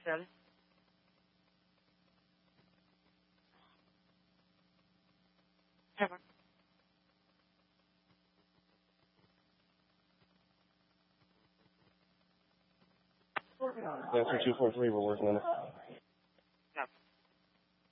Dale. Ever. Answer 243, we're working on it.